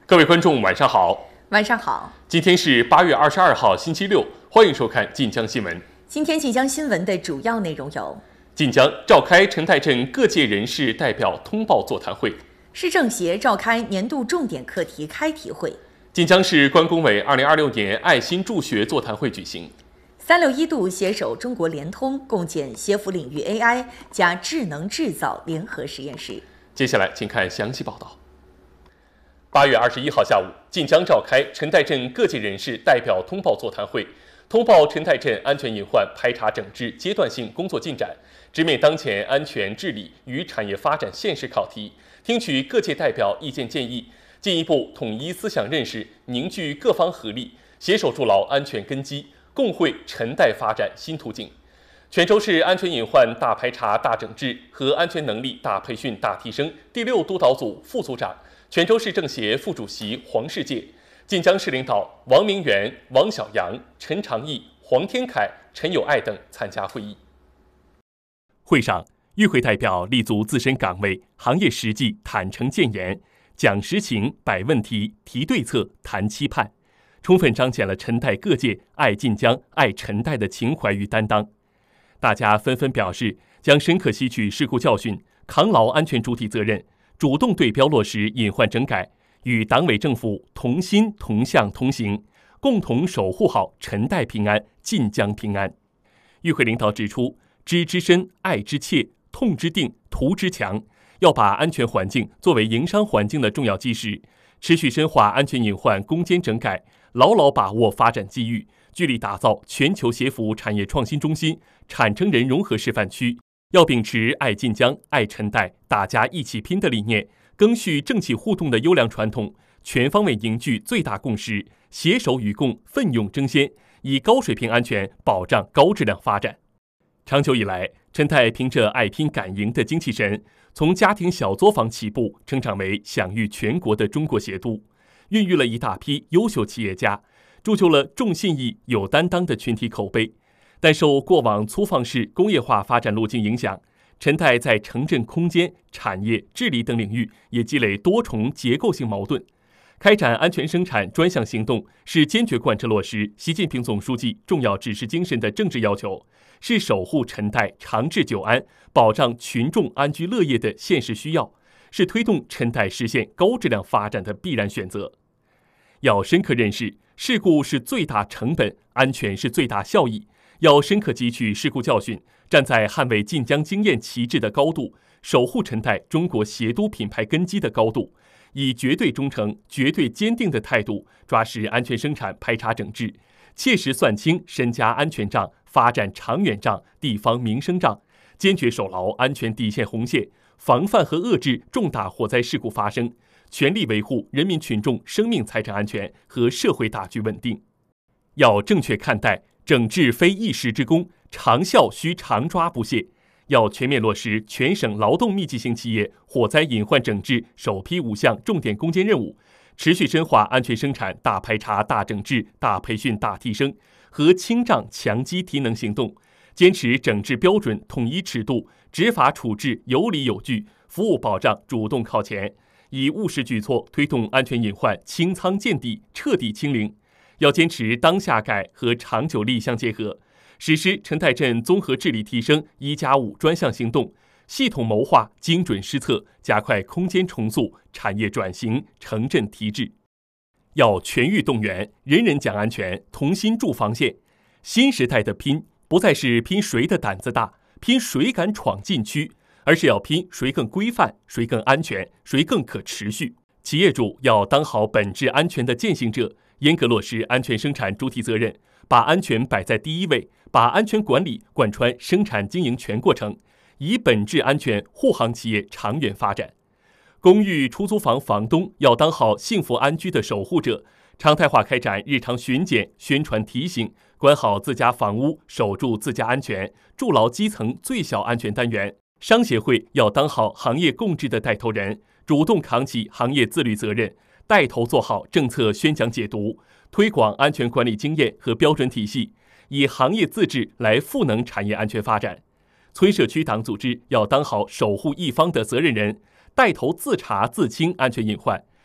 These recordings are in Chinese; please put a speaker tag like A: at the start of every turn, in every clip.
A: 各位观众，晚上好。
B: 晚上好。
A: 今天是8月22号，星期六，欢迎收看晋江新闻。
B: 今天晋江新闻的主要内容有：
A: 晋江召开陈代镇各界人士代表通报座谈会；
B: 市政协召开年度重点课题开题会；
A: 晋江市关工委2026年爱心助学座谈会举行
B: ；361度携手中国联通共建协服领域 AI 加智能制造联合实验室。
A: 接下来，请看详细报道。8月21号下午，晋江召开陈代镇各界人士代表通报座谈会，通报陈代镇安全隐患排查整治阶段性工作进展，直面当前安全治理与产业发展现实考题，听取各界代表意见建议，进一步统一思想认识，凝聚各方合力，携手筑牢安全根基，共绘陈代发展新途径。泉州市安全隐患大排查大整治和安全能力大培训大提升第6督导组副组长、泉州市政协副主席黄世界，晋江市领导王明元、王小阳、陈长义、黄天凯、陈友爱等参加会议。会上，与会代表立足自身岗位，行业实际坦诚谏言，讲实情、摆问题、提对策、谈期盼，充分彰显了陈代各界爱晋江、爱陈代的情怀与担当。大家纷纷表示，将深刻吸取事故教训，扛牢安全主体责任，主动对标落实隐患整改，与党委政府同心同向同行，共同守护好陈代平安、晋江平安。与会领导指出，知之深、爱之切、痛之定、图之强，要把安全环境作为营商环境的重要基石，持续深化安全隐患攻坚整改，牢牢把握发展机遇，聚力打造全球协服产业创新中心、产成人融合示范区。要秉持爱晋江、爱陈代，大家一起拼的理念，赓续政企互动的优良传统，全方位凝聚最大共识，携手与共，奋勇争先，以高水平安全保障高质量发展。长久以来，陈代凭着爱拼敢赢的精气神，从家庭小作坊起步，成长为享誉全国的中国协都，孕育了一大批优秀企业家，铸就了重信义、有担当的群体口碑。但受过往粗放式工业化发展路径影响，陈代在城镇空间、产业、治理等领域也积累多重结构性矛盾。开展安全生产专项行动是坚决贯彻落实习近平总书记重要指示精神的政治要求，是守护陈代长治久安、保障群众安居乐业的现实需要，是推动陈代实现高质量发展的必然选择。要深刻认识事故是最大成本，安全是最大效益。要深刻汲取事故教训，站在捍卫晋江经验旗帜的高度，守护陈代中国协都品牌根基的高度，以绝对忠诚、绝对坚定的态度抓实安全生产排查整治，切实算清身家安全账、发展长远账、地方民生账，坚决守牢安全底线红线，防范和遏制重大火灾事故发生，全力维护人民群众生命财产安全和社会大局稳定。要正确看待整治非一时之功，长效需常抓不懈。要全面落实全省劳动密集型企业火灾隐患整治首批5项重点攻坚任务，持续深化安全生产大排查大整治大培训大提升和清障强基提能行动，坚持整治标准统一尺度，执法处置有理有据，服务保障主动靠前，以务实举措推动安全隐患清仓见底，彻底清零。要坚持当下改和长久力相结合，实施陈代镇综合治理提升1+5专项行动，系统谋划精准施策，加快空间重塑、产业转型、城镇提质。要全域动员，人人讲安全，同心筑防线。新时代的拼，不再是拼谁的胆子大，拼谁敢闯禁区，而是要拼谁更规范，谁更安全，谁更可持续。企业主要当好本质安全的践行者，严格落实安全生产主体责任，把安全摆在第一位，把安全管理贯穿生产经营全过程，以本质安全护航企业长远发展。公寓出租房房东要当好幸福安居的守护者，常态化开展日常巡检、宣传提醒，管好自家房屋，守住自家安全，筑牢基层最小安全单元。商协会要当好行业共治的带头人，主动扛起行业自律责任，带头做好政策宣讲解读，推广安全管理经验和标准体系，以行业自治来赋能产业安全发展。村社区党组织要当好守护一方的责任人，带头自查自清安全隐患，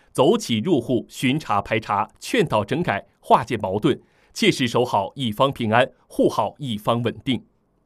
A: 走起入户巡查排查，劝导整改，化解矛盾，切实守好一方平安，护好一方稳定。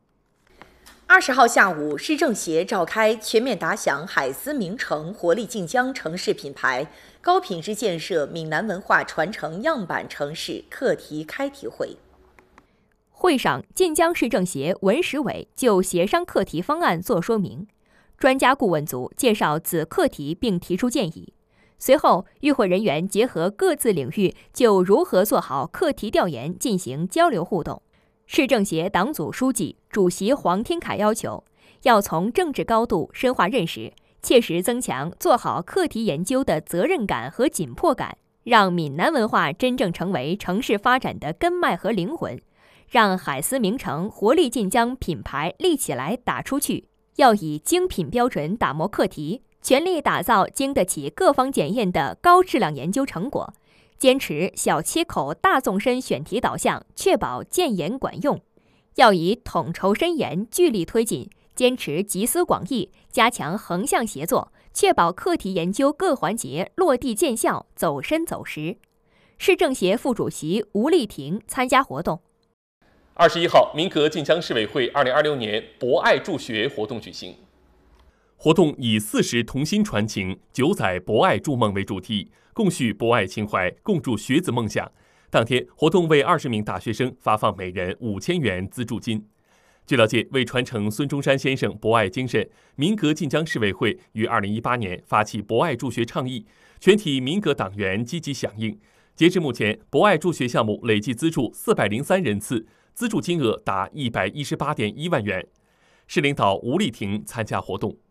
B: 20号下午，市政协召开全面打响海思名城活力晋江城市品牌高品质建设闽南文化传承样板城市课题开题会。
C: 会上，晋江市政协文史委就协商课题方案作说明，专家顾问组介绍子课题并提出建议。随后，与会人员结合各自领域，就如何做好课题调研进行交流互动。市政协党组书记、主席黄天凯要求，要从政治高度深化认识，切实增强做好课题研究的责任感和紧迫感，让闽南文化真正成为城市发展的根脉和灵魂，让海思名城活力晋江品牌立起来打出去。要以精品标准打磨课题，全力打造经得起各方检验的高质量研究成果，坚持小切口大纵深选题导向，确保建言管用。要以统筹深研聚力推进，坚持集思广益，加强横向协作，确保课题研究各环节落地见效，走深走实。市政协副主席吴丽婷参加活动。
A: 21号，民革晋江市委会2026年博爱助学活动举行。活动以40同心传情，9载博爱筑梦为主题，共续博爱情怀，共筑学子梦想。当天，活动为20名大学生发放每人5000元资助金。据了解，为传承孙中山先生博爱精神，民革晋江市委会于2018年发起博爱助学倡议，全体民革党员积极响应。截至目前，博爱助学项目累计资助403人次，资助金额达118.1万元。市领导吴丽婷参加活动。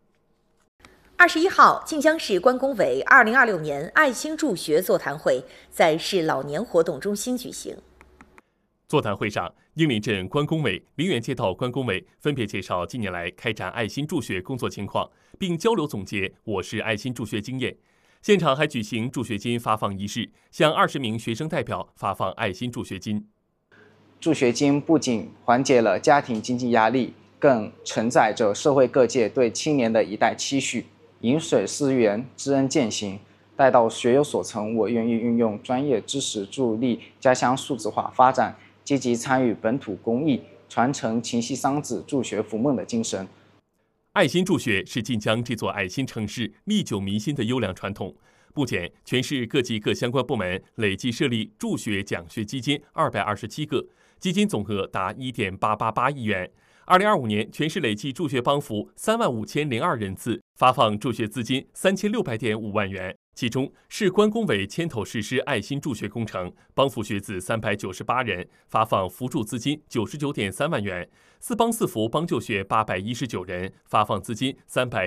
B: 21号，晋江市关工委2026年爱心助学座谈会在市老年活动中心举行。
A: 座谈会上，英林镇关工委、陵园街道关工委分别介绍近年来开展爱心助学工作情况，并交流总结我市爱心助学经验。现场还举行助学金发放仪式，向20名学生代表发放爱心助学金。
D: 助学金不仅缓解了家庭经济压力，更承载着社会各界对青年的一代期许。饮水思源，知恩践行，待到学有所成，我愿意运用专业知识助力家乡数字化发展，积极参与本土公益，传承勤系桑梓助学扶梦的精神。
A: 爱心助学是晋江这座爱心城市历久弥新的优良传统。目前，全市各级各相关部门累计设立助学奖学基金227个，基金总额达1.888亿元。2025年，全市累计助学帮扶35002人次，发放助学资金3600.5万元。其中，市关工委牵头实施爱心助学工程，帮扶学子398人，发放扶助资金99.3万元；四帮四扶帮就学819人，发放资金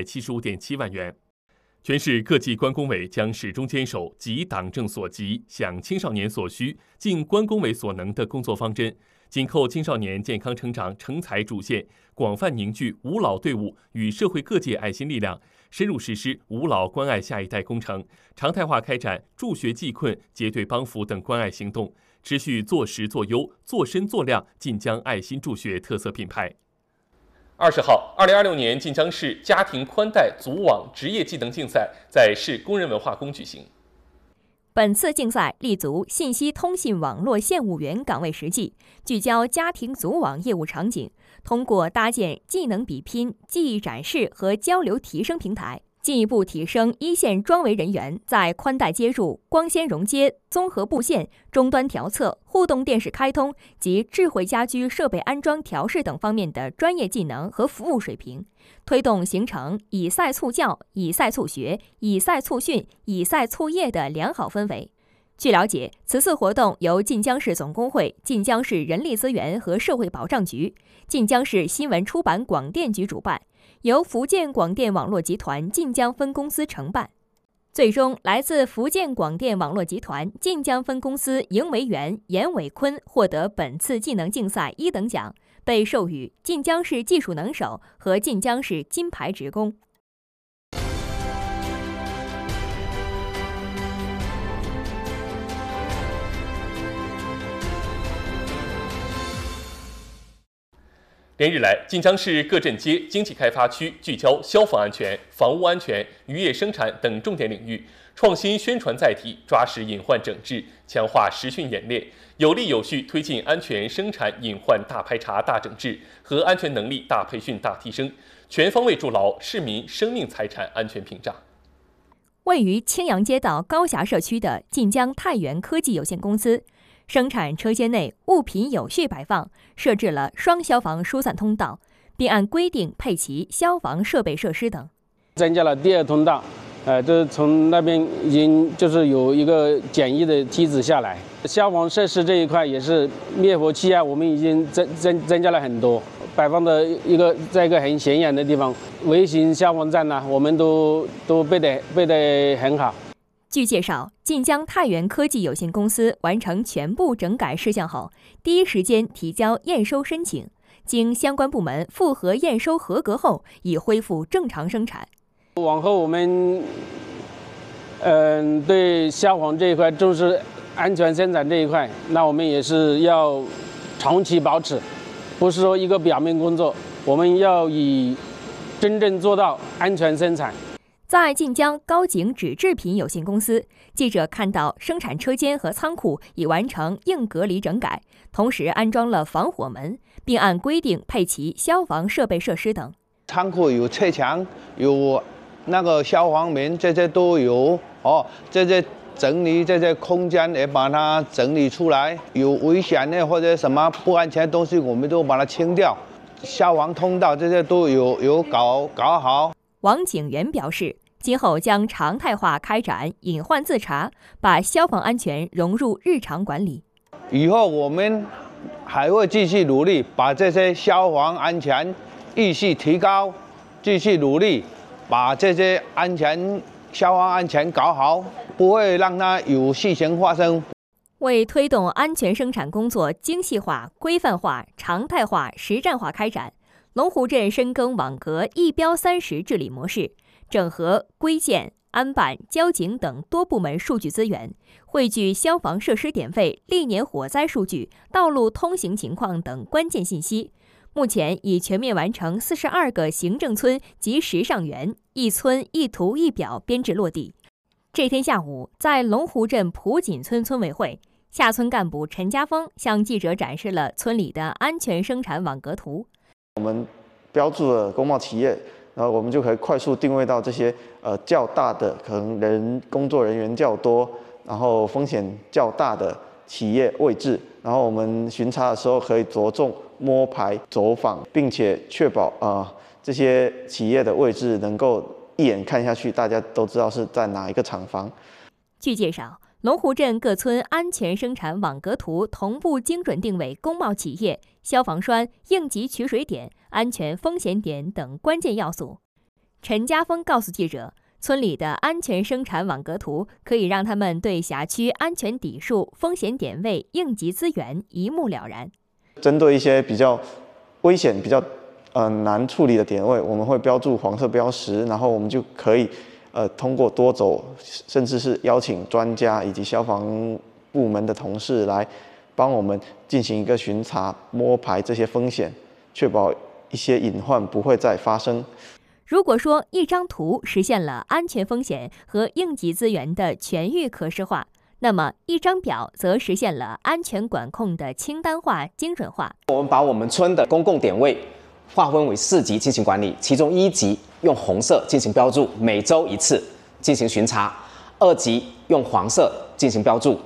A: 375.7万元。全市各级关工委将始终坚守急党政所急、想青少年所需、尽关工委所能的工作方针，紧扣青少年健康成长成才主线，广泛凝聚吾老队伍与社会各界爱心力量，深入实施吾老关爱下一代工程，常态化开展助学济困、结对帮扶等关爱行动，持续做实做优、做深做亮晋江爱心助学特色品牌。20号，2026年晋江市家庭宽带组网职业技能竞赛在市工人文化宫举行。
C: 本次竞赛立足信息通信网络线务员岗位实际，聚焦家庭组网业务场景，通过搭建技能比拼、技艺展示和交流提升平台，进一步提升一线装维人员在宽带接入、光纤熔接、综合布线、终端调测、互动电视开通及智慧家居设备安装调试等方面的专业技能和服务水平，推动形成以赛促教、以赛促学、以赛促训、以赛促业的良好氛围。据了解，此次活动由晋江市总工会、晋江市人力资源和社会保障局、晋江市新闻出版广电局主办，由福建广电网络集团晋江分公司承办。最终，来自福建广电网络集团晋江分公司营为员严伟坤获得本次技能竞赛1等奖，被授予晋江市技术能手和晋江市金牌职工。
A: 连日来，晋江市各镇街经济开发区聚焦消防安全、房屋安全、渔业生产等重点领域， 创新宣传载体，抓实隐患整治，强化实训演练，有力有序推进安全生产隐患大排查大整治和安全能力大培训大提升，全方位筑牢市民生命财产安全屏障。
C: 位于青阳街道高峡社区的晋江太原科技有限公司，生产车间内物品有序摆放，设置了双消防疏散通道，并按规定配齐消防设备设施等。
E: 增加了第2通道，就是从那边已经就是有一个简易的梯子下来。消防设施这一块也是灭火器啊，我们已经增加了很多，摆放的在一个很显眼的地方。微型消防站呢，我们都备得很好。
C: 据介绍，晋江太原科技有限公司完成全部整改事项后，第一时间提交验收申请，经相关部门复核验收合格后，已恢复正常生产。
E: 往后我们对消防这一块重视安全生产这一块，那我们也是要长期保持，不是说一个表面工作，我们要以真正做到安全生产。
C: 在晋江高景纸制品有限公司，记者看到生产车间和仓库已完成硬隔离整改，同时安装了防火门，并按规定配齐消防设备设施等。
F: 仓库有侧墙，有那个消防门，这些都有这些整理这些空间也把它整理出来，有危险的或者什么不安全的东西，我们都把它清掉。消防通道这些都有搞好。
C: 王景元表示，今后将常态化开展隐患自查，把消防安全融入日常管理。
F: 以后我们还会继续努力，把这些消防安全意识提高，继续努力把这些消防安全搞好，不会让它有事情发生。
C: 为推动安全生产工作精细化、规范化、常态化、实战化开展，龙湖镇深耕网格一标30治理模式，整合规建、安办、交警等多部门数据资源，汇聚消防设施点位、历年火灾数据、道路通行情况等关键信息。目前已全面完成42个行政村及时尚园一村一图一表编制落地。这天下午，在龙湖镇普锦村村委会，下村干部陈家峰向记者展示了村里的安全生产网格图。
G: 我们标注了工贸企业，然后我们就可以快速定位到这些较大的，可能工作人员较多，然后风险较大的企业位置。然后我们巡查的时候可以着重摸排走访，并且确保这些企业的位置能够一眼看下去，大家都知道是在哪一个厂房。
C: 据介绍，龙湖镇各村安全生产网格图同步精准定位工贸企业、消防栓、应急取水点、安全风险点等关键要素。陈家峰告诉记者，村里的安全生产网格图可以让他们对辖区安全底数、风险点位、应急资源一目了然。
G: 针对一些比较危险、比较难处理的点位，我们会标注黄色标识，然后我们就可以通过多走，甚至是邀请专家以及消防部门的同事来帮我们进行一个巡查，摸排这些风险，确保一些隐患不会再发生。
C: 如果说一张图实现了安全风险和应急资源的全域可视化，那么一张表则实现了安全管控的清单化、精准化。
H: 我们把我们村的公共点位划分为4级进行管理，其中1级用红色进行标注，每周1次进行巡查；2级用黄色进行标注，